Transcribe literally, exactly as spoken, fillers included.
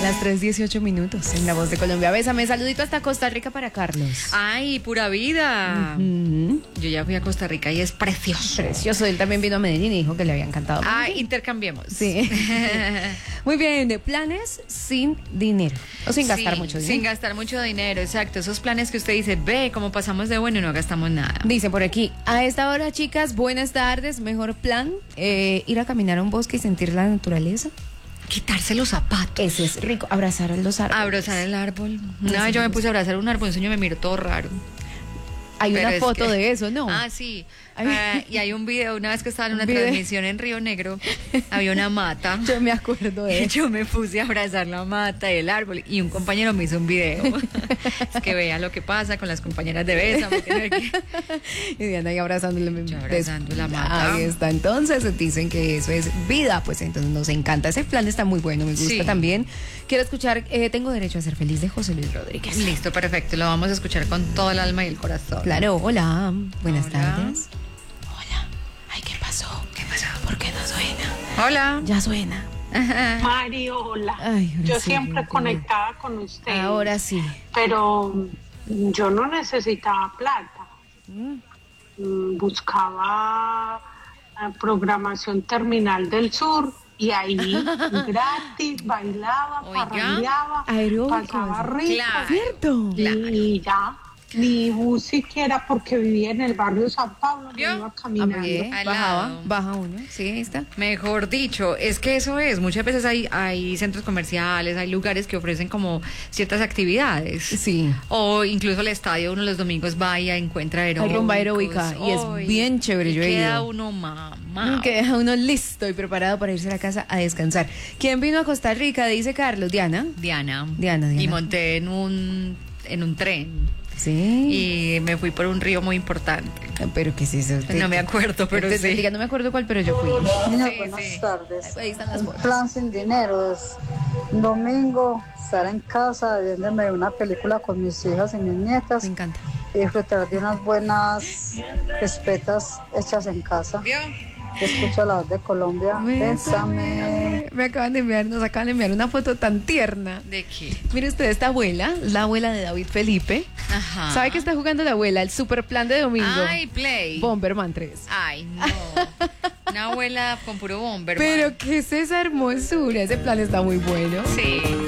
Las tres dieciocho minutos en La Voz de Colombia. Bésame, saludito hasta Costa Rica para Carlos. Ay, pura vida. Uh-huh. Yo ya fui a Costa Rica y es precioso. Precioso. Él también vino a Medellín y dijo que le había encantado. Ah, intercambiemos. Sí. Muy bien, de planes sin dinero. O sin gastar sí, mucho dinero. Sin gastar mucho dinero, exacto. Esos planes que usted dice, ve, como pasamos de bueno y no gastamos nada. Dice por aquí, a esta hora, chicas, buenas tardes. Mejor plan, eh, ir a caminar a un bosque y sentir la naturaleza. Quitarse los zapatos. Ese es rico, abrazar a los árboles. Abrazar el árbol. Una vez yo me puse a abrazar un árbol, un sueño me miró todo raro. Hay Pero una foto que... de eso, ¿no? Ah, sí. Uh, y hay un video, una vez que estaba en una video. transmisión en Río Negro, había una mata. Yo me acuerdo de eso. Yo me puse a abrazar la mata y el árbol y un compañero me hizo un video. Es que vea lo que pasa con las compañeras de Bésame. Y Diana ahí abrazándole. Yo abrazando la mata. Ahí está, entonces dicen que eso es vida, pues entonces nos encanta. Ese plan está muy bueno, me gusta sí. también. Quiero escuchar eh, Tengo Derecho a Ser Feliz de José Luis Rodríguez. Listo, perfecto, lo vamos a escuchar con todo el alma y el corazón. Claro, hola, buenas hola. tardes. Hola, ay, ¿qué pasó? ¿Qué pasó? ¿Por qué no suena? Hola. Ya suena. Mari, hola. Ay, yo sí, siempre sí, conectada con usted. Ahora sí. Pero yo no necesitaba plata. Mm. Buscaba programación Terminal del Sur y ahí gratis bailaba, parrandeaba, pasaba rico. Claro, ¿cierto? Claro. Y ya. Ni bus siquiera porque vivía en el barrio San Pablo, me iba caminando. Ah, bajaba, baja uno, sí, ahí está. Mejor dicho, es que eso es, muchas veces hay, hay centros comerciales, hay lugares que ofrecen como ciertas actividades. Sí. O incluso al estadio uno los domingos va y encuentra aeróbicos. Hay rumba aeróbica y es bien chévere, yo he ido. Queda uno mamá. Queda uno listo y preparado para irse a la casa a descansar. ¿Quién vino a Costa Rica? Dice Carlos. ¿Diana? Diana. Diana, Diana. Y monté en un, en un tren. Sí. Y me fui por un río muy importante. Pero qué es eso. No me acuerdo, pero te, sí. Diga, no me acuerdo cuál, pero yo fui. Niñas, sí, buenas sí. tardes. Ahí están las Un fotos. plan sin dinero es un domingo estar en casa viéndome una película con mis hijas y mis nietas. Me encanta. Y disfrutar de unas buenas crispetas hechas en casa. ¿Vio? Escucho La Voz de Colombia. Bésame. Me acaban de enviar, nos acaban de enviar una foto tan tierna. ¿De qué? Mire usted, esta abuela, la abuela de David Felipe. Ajá. ¿Sabe qué está jugando la abuela? El super plan de domingo. Ay, Play. Bomberman tres. Ay, no. Una abuela con puro Bomberman. Pero qué es esa hermosura. Ese plan está muy bueno. Sí.